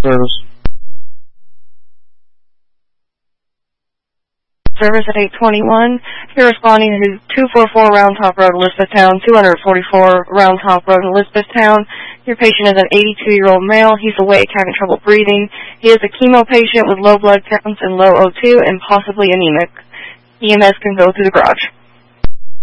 Service. Service at 821. You're responding to 244 Round Top Road, Elizabethtown, 244 Round Top Road, Elizabethtown. Your patient is an 82-year-old male. He's awake, having trouble breathing. He is a chemo patient with low blood counts and low O2 and possibly anemic. EMS can go through the garage.